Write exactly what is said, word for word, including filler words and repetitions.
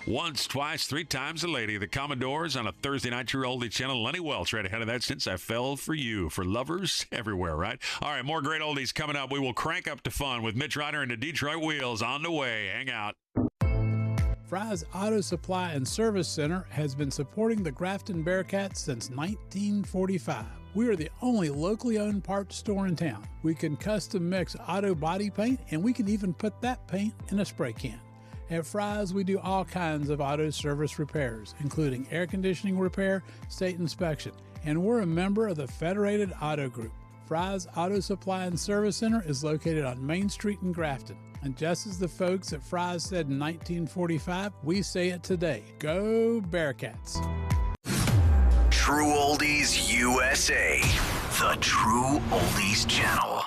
Once, twice, three times a lady. The Commodores on a Thursday night, True Oldie channel. Lenny Welch right ahead of that, Since I Fell for You, for lovers everywhere, right? All right, more great oldies coming up. We will crank up to fun with Mitch Ryder and the Detroit Wheels on the way. Hang out. Fry's Auto Supply and Service Center has been supporting the Grafton Bearcats since nineteen forty-five. We are the only locally owned parts store in town. We can custom mix auto body paint, and we can even put that paint in a spray can. At Fry's, we do all kinds of auto service repairs, including air conditioning repair, state inspection, and we're a member of the Federated Auto Group. Fry's Auto Supply and Service Center is located on Main Street in Grafton. And just as the folks at Fry's said in nineteen forty-five, we say it today. Go Bearcats. True Oldies U S A, the True Oldies Channel.